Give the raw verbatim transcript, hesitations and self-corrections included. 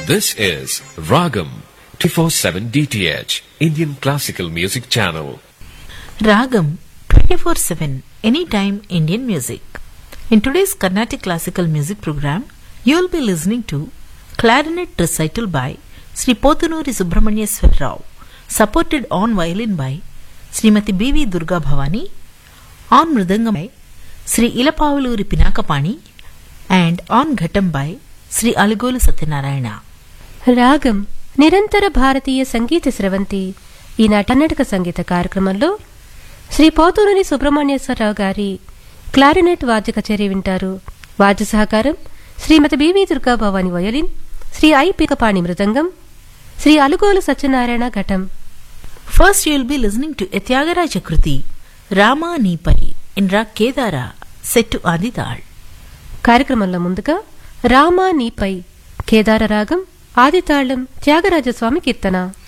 This is Ragam twenty-four seven D T H Indian Classical Music Channel. Ragam twenty-four seven Anytime Indian Music. In today's Carnatic Classical Music program, you will be listening to Clarinet Recital by Sri Pothanuri Subramanyeswar Rao, supported on violin by Srimati B V Durga Bhavani, on Mridangam by Sri Ilapavuluri Pinakapani, and on Ghatam by Sri Alugolu Satyanarayana. రాగం నిరంతర భారతీయ సంగీత స్రవంతి ఈనాటి కర్ణాటక సంగీత కార్యక్రమంలో శ్రీ పోతూరి సుబ్రహ్మణ్యేశ్వరరావు గారి clarinet వాద్య కచేరీ వింటారు. వాద్య సహకారం శ్రీమతి BV Durga Bhavani violin, Shri I పికపాణి మృదంగం, శ్రీ అలుగోలు సత్యనారాయణ ఘటం. First you will be listening to a Tyagaraja Kruti, Rama Neepai, in Rag Kedara, set to Adidal. కార్యక్రమంలో ముందుగా రామా నీపై కేదార రాగం ఆదితాళం త్యాగరాజస్వామి కీర్తన.